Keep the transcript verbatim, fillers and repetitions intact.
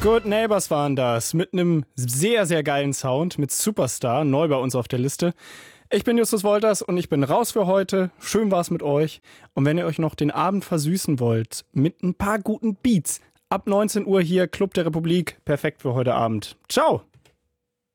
Good Neighbors waren das, mit einem sehr, sehr geilen Sound, mit Superstar, neu bei uns auf der Liste. Ich bin Justus Wolters und ich bin raus für heute. Schön war's mit euch. Und wenn ihr euch noch den Abend versüßen wollt, mit ein paar guten Beats, ab neunzehn Uhr hier, Club der Republik, perfekt für heute Abend. Ciao!